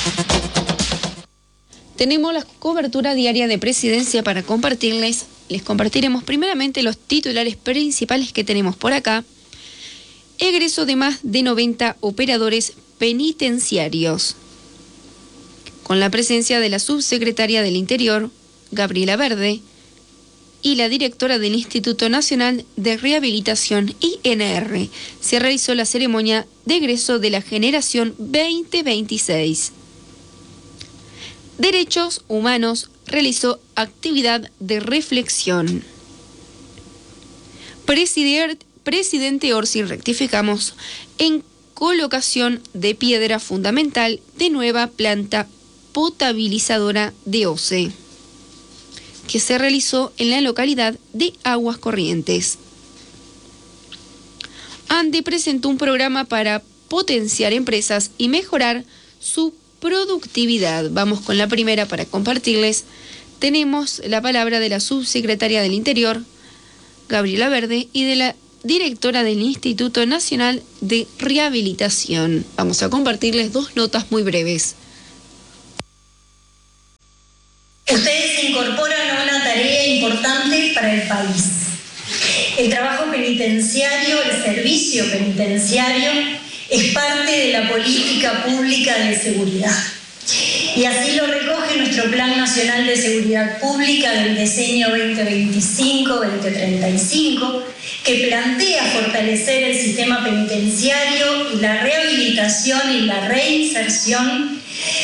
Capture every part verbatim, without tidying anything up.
Tenemos la cobertura diaria de Presidencia para compartirles. Les compartiremos primeramente los titulares principales que tenemos por acá. Egreso de más de noventa operadores penitenciarios. Con la presencia de la subsecretaria del Interior, Gabriela Verde, y la directora del Instituto Nacional de Rehabilitación, I N R, se realizó la ceremonia de egreso de la generación veinte veintiséis. Derechos Humanos realizó actividad de reflexión. Presidente, presidente Orsi, rectificamos, en colocación de piedra fundamental de nueva planta potabilizadora de O C E, que se realizó en la localidad de Aguas Corrientes. ANDE presentó un programa para potenciar empresas y mejorar su productividad. Vamos con la primera para compartirles. Tenemos la palabra de la subsecretaria del Interior, Gabriela Verde, y de la directora del Instituto Nacional de Rehabilitación. Vamos a compartirles dos notas muy breves. Ustedes se incorporan a una tarea importante para el país. El trabajo penitenciario, el servicio penitenciario, es parte de la política pública de seguridad. Y así lo recoge nuestro Plan Nacional de Seguridad Pública del Decenio veinte veinticinco a veinte treinta y cinco, que plantea fortalecer el sistema penitenciario y la rehabilitación y la reinserción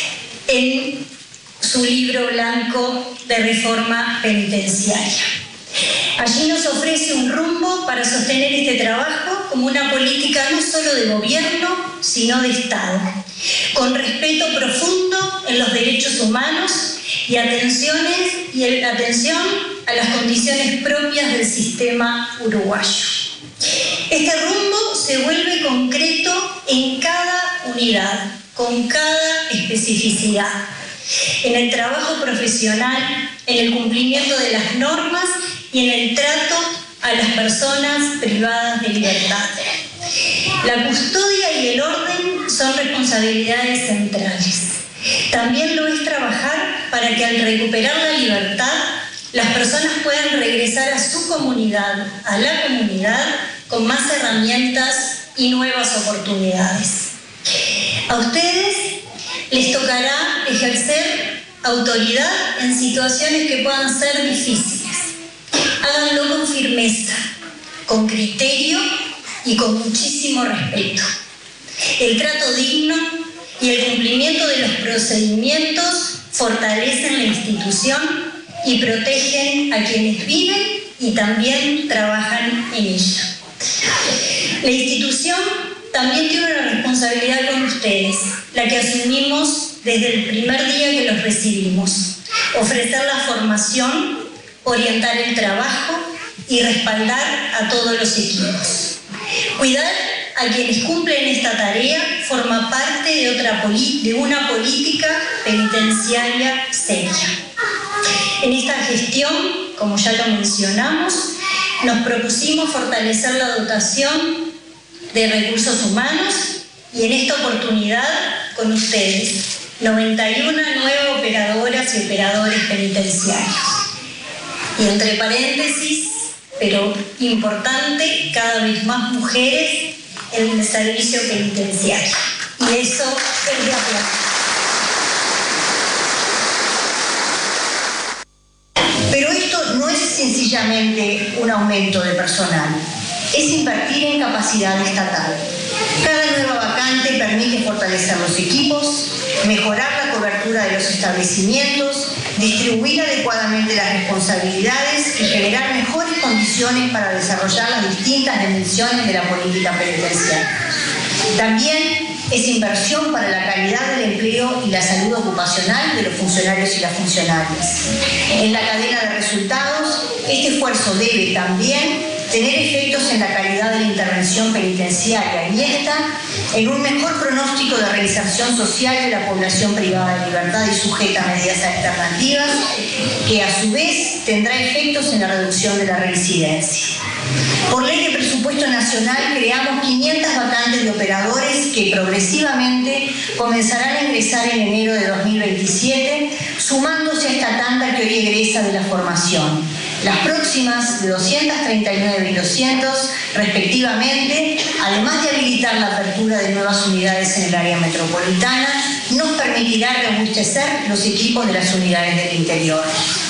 en su libro blanco de reforma penitenciaria. Allí nos ofrece un rumbo para sostener este trabajo como una política no solo de gobierno, sino de Estado, con respeto profundo en los derechos humanos y, atenciones, y el, atención a las condiciones propias del sistema uruguayo. Este rumbo se vuelve concreto en cada unidad, con cada especificidad, en el trabajo profesional, en el cumplimiento de las normas y en el trato a las personas privadas de libertad. La custodia y el orden son responsabilidades centrales. También lo es trabajar para que al recuperar la libertad, las personas puedan regresar a su comunidad, a la comunidad, con más herramientas y nuevas oportunidades. A ustedes les tocará ejercer autoridad en situaciones que puedan ser difíciles. Háganlo con firmeza, con criterio y con muchísimo respeto. El trato digno y el cumplimiento de los procedimientos fortalecen la institución y protegen a quienes viven y también trabajan en ella. La institución también tiene una responsabilidad con ustedes, la que asumimos desde el primer día que los recibimos: ofrecer la formación, orientar el trabajo y respaldar a todos los equipos. Cuidar a quienes cumplen esta tarea forma parte de, otra de una política penitenciaria seria. En esta gestión, como ya lo mencionamos, nos propusimos fortalecer la dotación de recursos humanos y en esta oportunidad con ustedes, noventa y una nuevas operadoras y operadores penitenciarios. Y entre paréntesis, pero importante, cada vez más mujeres en el servicio penitenciario. Y eso es de aplaudir. Pero esto no es sencillamente un aumento de personal, es invertir en capacidad estatal. Cada nueva vacante permite fortalecer los equipos, mejorar la cobertura de los establecimientos, distribuir adecuadamente las responsabilidades y generar mejores condiciones para desarrollar las distintas dimensiones de la política penitenciaria. También es inversión para la calidad del empleo y la salud ocupacional de los funcionarios y las funcionarias. En la cadena de resultados, este esfuerzo debe también tener efectos en la calidad de la intervención penitenciaria y esta en un mejor pronóstico de reinserción social de la población privada de libertad y sujeta a medidas alternativas, que a su vez tendrá efectos en la reducción de la reincidencia. Por ley de presupuesto nacional creamos quinientas vacantes de operadores que progresivamente comenzarán a ingresar en enero de dos mil veintisiete, sumándose a esta tanda que hoy egresa de la formación. Las próximas de doscientos treinta y nueve y doscientos respectivamente, además de habilitar la apertura de nuevas unidades en el área metropolitana, nos permitirá robustecer los equipos de las unidades del interior.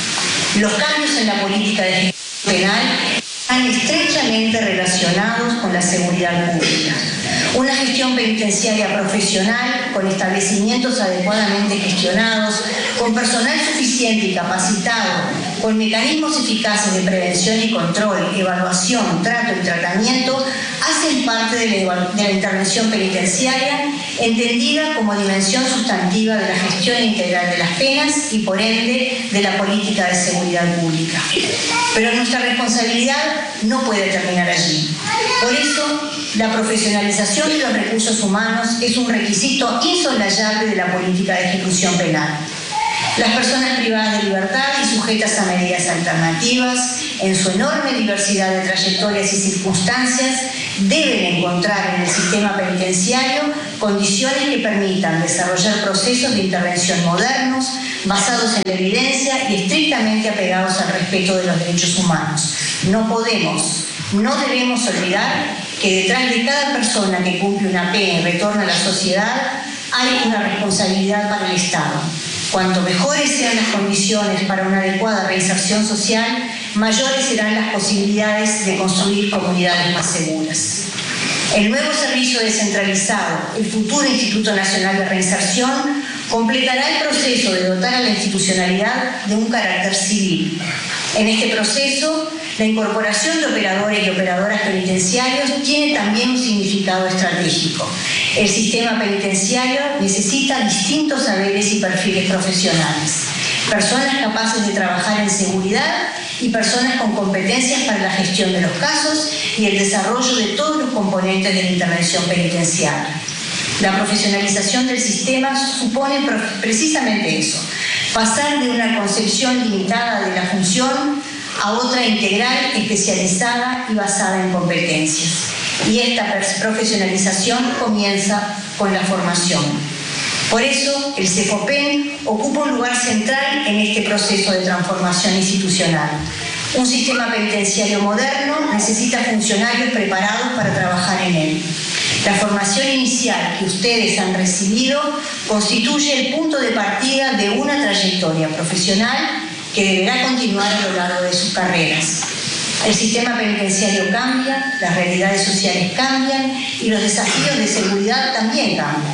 Los cambios en la política de ejecución penal están estrechamente relacionados con la seguridad pública. Una gestión penitenciaria profesional, con establecimientos adecuadamente gestionados, con personal suficiente y capacitado, con mecanismos eficaces de prevención y control, evaluación, trato y tratamiento, hacen parte de la, de la intervención penitenciaria, entendida como dimensión sustantiva de la gestión integral de las penas y, por ende, de la política de seguridad pública. Pero nuestra responsabilidad no puede terminar allí. Por eso, la profesionalización de los recursos humanos es un requisito insoslayable de la política de ejecución penal. Las personas privadas de libertad y sujetas a medidas alternativas, en su enorme diversidad de trayectorias y circunstancias, deben encontrar en el sistema penitenciario condiciones que permitan desarrollar procesos de intervención modernos, basados en la evidencia y estrictamente apegados al respeto de los derechos humanos. No podemos, no debemos olvidar que detrás de cada persona que cumple una pena y retorna a la sociedad hay una responsabilidad para el Estado. Cuanto mejores sean las condiciones para una adecuada reinserción social, mayores serán las posibilidades de construir comunidades más seguras. El nuevo servicio descentralizado, el futuro Instituto Nacional de Reinserción, completará el proceso de dotar a la institucionalidad de un carácter civil. En este proceso, la incorporación de operadores y operadoras penitenciarios tiene también un significado estratégico. El sistema penitenciario necesita distintos saberes y perfiles profesionales, personas capaces de trabajar en seguridad y personas con competencias para la gestión de los casos y el desarrollo de todos los componentes de la intervención penitenciaria. La profesionalización del sistema supone precisamente eso, pasar de una concepción limitada de la función a otra integral, especializada y basada en competencias. Y esta profesionalización comienza con la formación. Por eso, el CEFOPEN ocupa un lugar central en este proceso de transformación institucional. Un sistema penitenciario moderno necesita funcionarios preparados para trabajar en él. La formación inicial que ustedes han recibido constituye el punto de partida de una trayectoria profesional que deberá continuar a lo largo de sus carreras. El sistema penitenciario cambia, las realidades sociales cambian y los desafíos de seguridad también cambian.